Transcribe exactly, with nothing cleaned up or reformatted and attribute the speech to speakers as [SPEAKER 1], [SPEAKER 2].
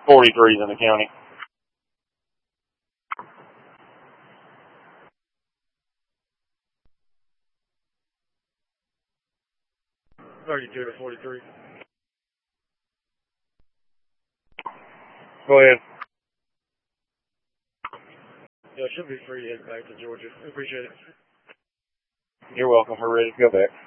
[SPEAKER 1] forty-threes in the county.
[SPEAKER 2] thirty-two to forty-three.
[SPEAKER 1] Go ahead.
[SPEAKER 2] Yeah, she'll be free to head back to Georgia. We appreciate it.
[SPEAKER 1] You're welcome. We're ready to go back.